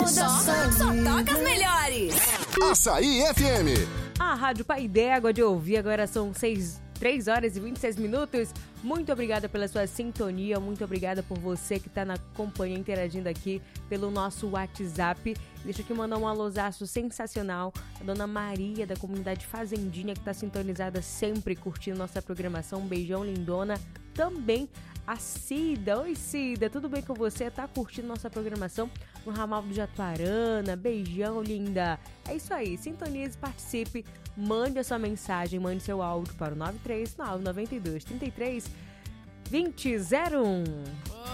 Só toca as melhores. Açaí FM. A Rádio Pai d'Égua de ouvir, agora são 3 horas e 26 minutos. Muito obrigada pela sua sintonia, muito obrigada por você que está na companhia, interagindo aqui pelo nosso WhatsApp. Deixa eu aqui mandar um alôzaço sensacional a Dona Maria, da comunidade Fazendinha, que está sintonizada sempre, curtindo nossa programação. Um beijão, lindona. Também a Cida. Oi, Cida, tudo bem com você? Tá curtindo nossa programação no ramal do Jatuarana? Beijão, linda. É isso aí, sintonize, participe, mande a sua mensagem, mande seu áudio para o 93 992 33 2001.